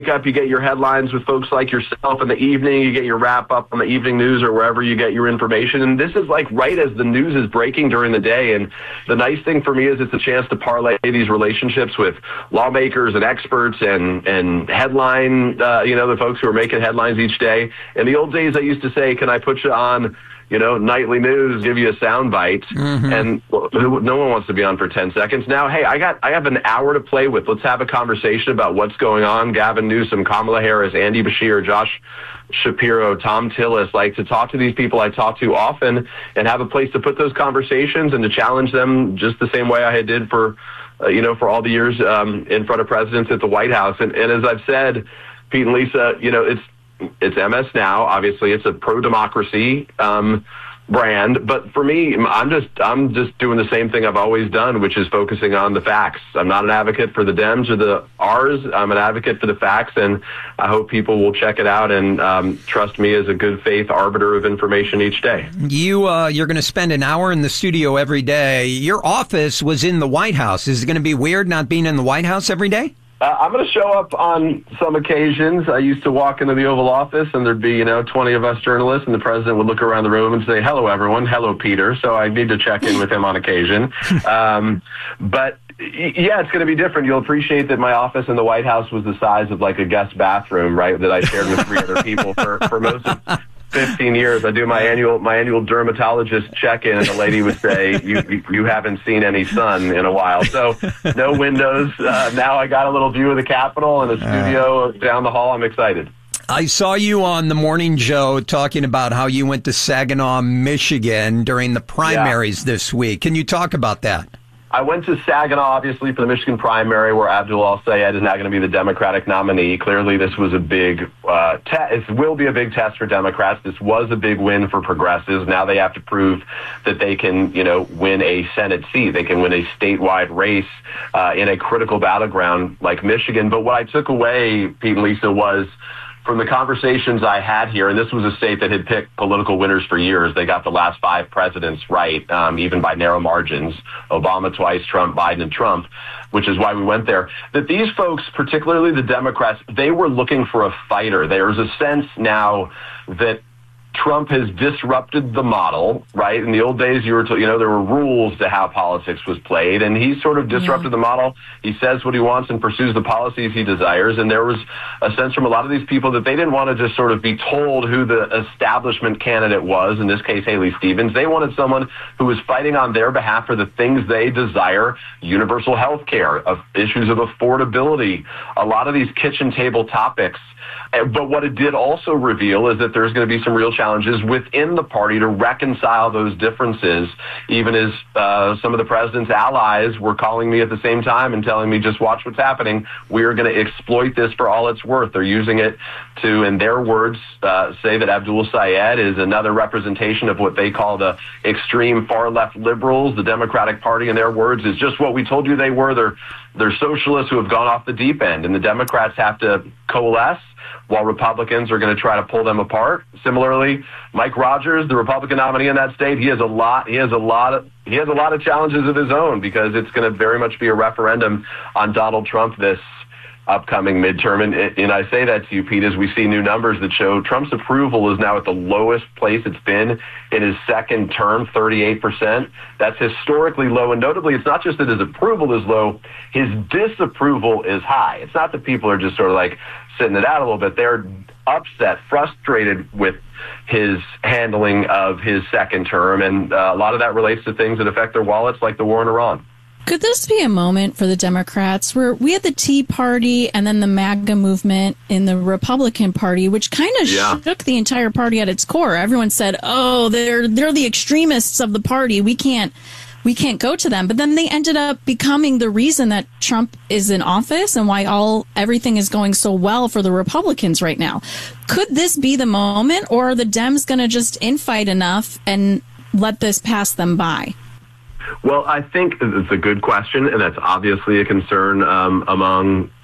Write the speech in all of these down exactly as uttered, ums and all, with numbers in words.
up, you get your headlines with folks like yourself in the evening, you get your wrap up on the evening news or wherever you get your information. And this is like right as the news is breaking during the day. And the nice thing for me is it's a chance to parlay these relationships with lawmakers and experts and, and headline, uh, you know, the folks who are making headlines each day. In the old days, I used to say, can I put you on, you know, nightly news, give you a sound bite, mm-hmm. and well, no one wants to be on for ten seconds. Now, hey, I got, I have an hour to play with. Let's have a conversation about what's going on. Gavin Newsom, Kamala Harris, Andy Beshear, Josh Shapiro, Tom Tillis, like to talk to these people I talk to often and have a place to put those conversations and to challenge them just the same way I did for, uh, you know, for all the years um, in front of presidents at the White House. And, and as I've said, Pete and Lisa, you know, it's, It's M S Now. Obviously, it's a pro-democracy um, brand. But for me, I'm just I'm just doing the same thing I've always done, which is focusing on the facts. I'm not an advocate for the Dems or the R's. I'm an advocate for the facts, and I hope people will check it out and um, trust me as a good faith arbiter of information each day. You uh, you're going to spend an hour in the studio every day. Your office was in the White House. Is it going to be weird not being in the White House every day? Uh, I'm going to show up on some occasions. I used to walk into the Oval Office, and there'd be, you know, twenty of us journalists, and the president would look around the room and say, hello, everyone. Hello, Peter. So I need to check in with him on occasion. Um, but, yeah, it's going to be different. You'll appreciate that my office in the White House was the size of, like, a guest bathroom, right, that I shared with three other people for, for most of fifteen years. I do my annual my annual dermatologist check-in, and the lady would say, you you haven't seen any sun in a while. So no windows. Uh, now I got a little view of the Capitol and a studio uh, down the hall. I'm excited. I saw you on the Morning Joe talking about how you went to Saginaw, Michigan during the primaries yeah. this week. Can you talk about that? I went to Saginaw, obviously, for the Michigan primary, where Abdul Al-Sayed is now going to be the Democratic nominee. Clearly, this was a big uh, test. It will be a big test for Democrats. This was a big win for progressives. Now they have to prove that they can, you know, win a Senate seat. They can win a statewide race uh, in a critical battleground like Michigan. But what I took away, Pete and Lisa, was from the conversations I had here, and this was a state that had picked political winners for years. They got the last five presidents right, um, even by narrow margins. Obama twice, Trump, Biden, and Trump, which is why we went there. That these folks, particularly the Democrats, they were looking for a fighter. There's a sense now that Trump has disrupted the model, right? In the old days, you were, to, you know, there were rules to how politics was played, and he's sort of disrupted yeah. the model. He says what he wants and pursues the policies he desires. And there was a sense from a lot of these people that they didn't want to just sort of be told who the establishment candidate was. In this case, Haley Stevens. They wanted someone who was fighting on their behalf for the things they desire: universal health care, of issues of affordability, a lot of these kitchen table topics. But what it did also reveal is that there's going to be some real challenges within the party to reconcile those differences, even as uh, some of the president's allies were calling me at the same time and telling me, just watch what's happening. We are going to exploit this for all it's worth. They're using it to, in their words, uh, say that Abdul Sayed is another representation of what they call the extreme far-left liberals. The Democratic Party, in their words, is just what we told you they were. They're, they're socialists who have gone off the deep end, and the Democrats have to coalesce while Republicans are going to try to pull them apart. Similarly, Mike Rogers, the Republican nominee in that state, he has a lot. He has a lot of he has a lot of challenges of his own, because it's going to very much be a referendum on Donald Trump this upcoming midterm. And, and I say that to you, Pete, as we see new numbers that show Trump's approval is now at the lowest place it's been in his second term, thirty-eight percent. That's historically low. And notably, it's not just that his approval is low, his disapproval is high. It's not that people are just sort of like sitting it out a little bit. They're upset, frustrated with his handling of his second term. And uh, a lot of that relates to things that affect their wallets, like the war in Iran. Could this be a moment for the Democrats where we had the Tea Party and then the MAGA movement in the Republican Party, which kind of yeah. shook the entire party at its core? Everyone said, oh, they're they're the extremists of the party. We can't we can't go to them. But then they ended up becoming the reason that Trump is in office and why all everything is going so well for the Republicans right now. Could this be the moment, or are the Dems going to just infight enough and let this pass them by? Well, I think it's a good question, and that's obviously a concern um, among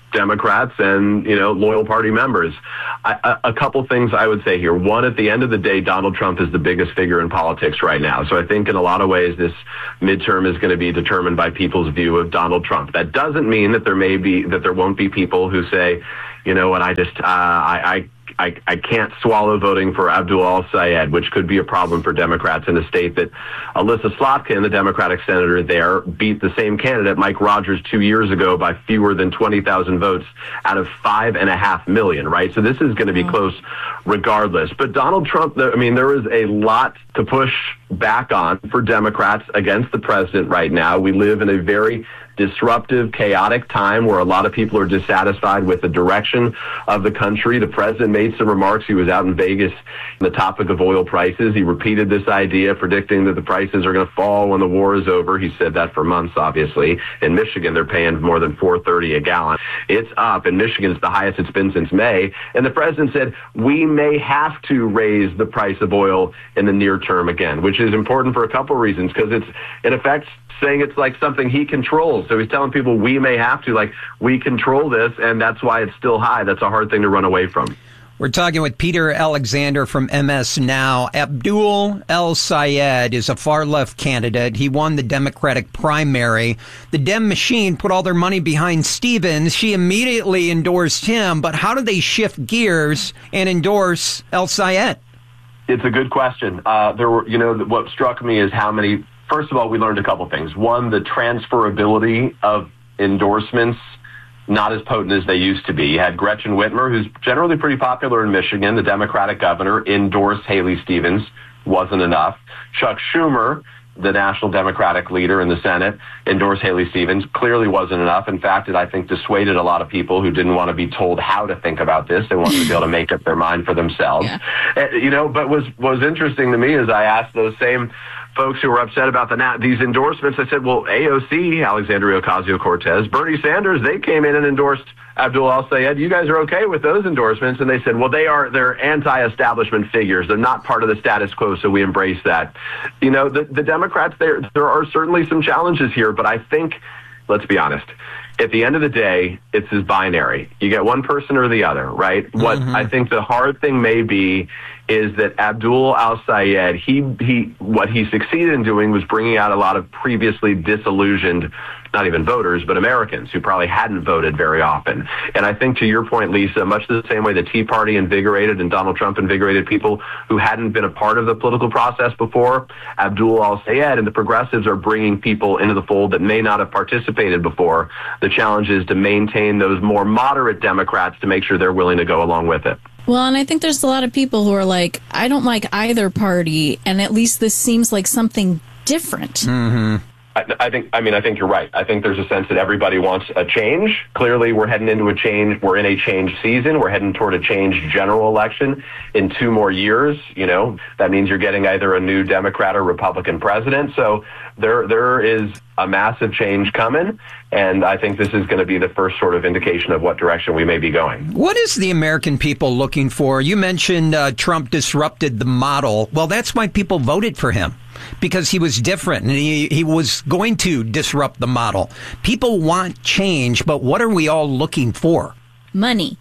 Democrats and, you know, loyal party members. I, a, a couple things I would say here. One, at the end of the day, Donald Trump is the biggest figure in politics right now. So I think in a lot of ways, this midterm is going to be determined by people's view of Donald Trump. That doesn't mean that there may be, that there won't be people who say, you know what, I just, uh, I, I I, I can't swallow voting for Abdul al-Sayed, which could be a problem for Democrats in a state that Alyssa Slotkin, the Democratic senator there, beat the same candidate, Mike Rogers, two years ago by fewer than twenty thousand votes out of five and a half million, right? So this is going to be close regardless. But Donald Trump, I mean, there is a lot to push back on for Democrats against the president right now. We live in a very disruptive, chaotic time where a lot of people are dissatisfied with the direction of the country. The president made some remarks. He was out in Vegas on the topic of oil prices. He repeated this idea, predicting that the prices are going to fall when the war is over. He said that for months, obviously. In Michigan, they're paying more than four thirty a gallon. It's up. In Michigan, it's the highest it's been since May. And the president said, we may have to raise the price of oil in the near term again, which is important for a couple of reasons, because it's, in effect, saying it's like something he controls. So he's telling people we may have to, like, we control this, and that's why it's still high. That's a hard thing to run away from. We're talking with Peter Alexander from M S Now. Abdul al-Sayed is a far-left candidate. He won the Democratic primary. The Dem machine put all their money behind Stevens. She immediately endorsed him. But how do they shift gears and endorse al-Sayed? It's a good question. Uh, there were, you know, what struck me is how many. First of all, we learned a couple things. One, the transferability of endorsements, not as potent as they used to be. You had Gretchen Whitmer, who's generally pretty popular in Michigan, the Democratic governor, endorse Haley Stevens. Wasn't enough. Chuck Schumer, the national Democratic leader in the Senate, endorsed Haley Stevens. Clearly wasn't enough. In fact, it, I think, dissuaded a lot of people who didn't want to be told how to think about this. They wanted to be able to make up their mind for themselves. Yeah. And, you know, but was was interesting to me is I asked those same folks who were upset about the these endorsements. I said, well, A O C, Alexandria Ocasio-Cortez, Bernie Sanders, they came in and endorsed Abdul al-Sayed. You guys are okay with those endorsements? And they said, well, they are, they're anti-establishment figures. They're not part of the status quo, so we embrace that. You know, the, the Democrats, there, there are certainly some challenges here, but I think, let's be honest, at the end of the day, it's as binary. You get one person or the other, right? Mm-hmm. What I think the hard thing may be is that Abdul al-Sayed, he, he, what he succeeded in doing was bringing out a lot of previously disillusioned, not even voters, but Americans who probably hadn't voted very often. And I think to your point, Lisa, much the same way the Tea Party invigorated and Donald Trump invigorated people who hadn't been a part of the political process before, Abdul al-Sayed and the progressives are bringing people into the fold that may not have participated before. The challenge is to maintain those more moderate Democrats to make sure they're willing to go along with it. Well, and I think there's a lot of people who are like, I don't like either party, and at least this seems like something different. Mm-hmm. I, I think, I mean, I think you're right. I think there's a sense that everybody wants a change. Clearly, we're heading into a change. We're in a change season. We're heading toward a change general election in two more years. You know, that means you're getting either a new Democrat or Republican president. So there, there is a massive change coming. And I think this is going to be the first sort of indication of what direction we may be going. What is the American people looking for? You mentioned uh, Trump disrupted the model. Well, that's why people voted for him, because he was different and he, he was going to disrupt the model. People want change, but what are we all looking for? Money.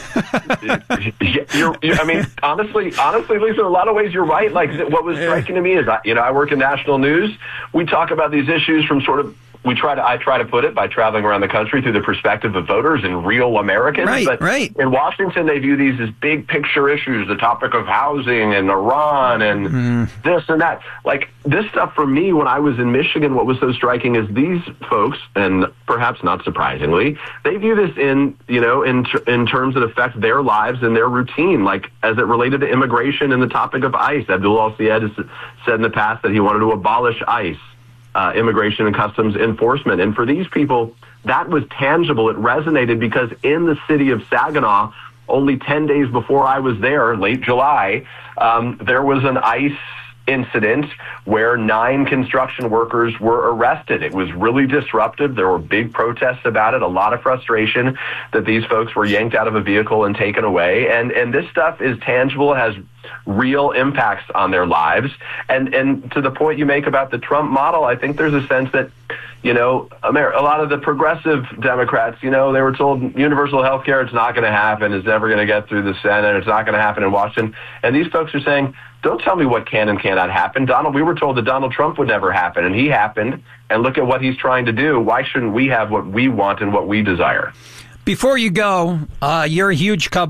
you're, you're, I mean, honestly, honestly, Lisa, in a lot of ways, you're right. Like, what was striking to me is, you know, I work in national news. We talk about these issues from sort of, we try to, I try to put it by traveling around the country through the perspective of voters and real Americans. Right, but right. in Washington, they view these as big picture issues, the topic of housing and Iran and mm. this and that. Like, this stuff for me, when I was in Michigan, what was so striking is these folks, and perhaps not surprisingly, they view this in, you know, in, in terms that affect their lives and their routine, like as it related to immigration and the topic of ICE. Abdul al-Sayed has said in the past that he wanted to abolish ICE. Uh, immigration and customs enforcement. And for these people, that was tangible. It resonated because in the city of Saginaw, only ten days before I was there, late July, um, there was an ICE incident where nine construction workers were arrested. It was really disruptive. There were big protests about it, a lot of frustration that these folks were yanked out of a vehicle and taken away. And and this stuff is tangible, has real impacts on their lives. And and to the point you make about the Trump model, I think there's a sense that, You know, Amer- a lot of the progressive Democrats, you know, they were told universal health care, it's not going to happen. It's never going to get through the Senate. It's not going to happen in Washington. And these folks are saying, don't tell me what can and cannot happen. Donald, we were told that Donald Trump would never happen, and he happened. And look at what he's trying to do. Why shouldn't we have what we want and what we desire? Before you go, uh, you're a huge Cubs